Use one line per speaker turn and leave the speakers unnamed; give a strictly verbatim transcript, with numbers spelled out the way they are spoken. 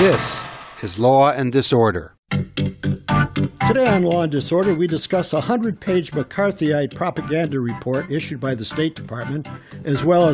This is Law and Disorder.
Today on Law and Disorder, we discuss a hundred-page McCarthyite propaganda report issued by the State Department, as well as